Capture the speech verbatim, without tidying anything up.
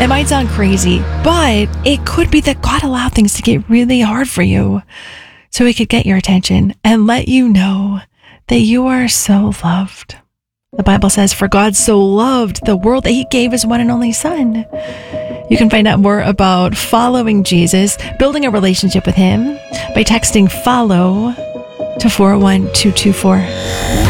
It might sound crazy, but it could be that God allowed things to get really hard for you so he could get your attention and let you know that you are so loved. The Bible says, for God so loved the world that he gave his one and only son. You can find out more about following Jesus, building a relationship with him by texting follow to four one two two four.